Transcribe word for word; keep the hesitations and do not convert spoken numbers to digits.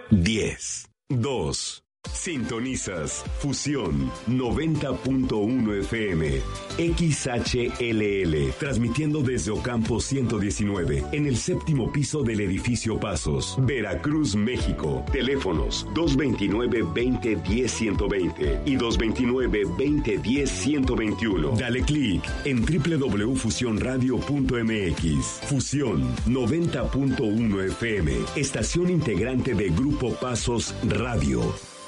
diez, dos. Sintonizas Fusión noventa punto uno F M, X H L L, transmitiendo desde Ocampo ciento diecinueve, en el séptimo piso del edificio Pasos, Veracruz, México. Teléfonos dos veintinueve, veinte, diez, ciento veinte y dos veintinueve, veinte, diez, ciento veintiuno. Dale clic en doble u doble u doble u punto fusión radio punto m x. Fusión noventa punto uno F M, estación integrante de Grupo Pasos Radio.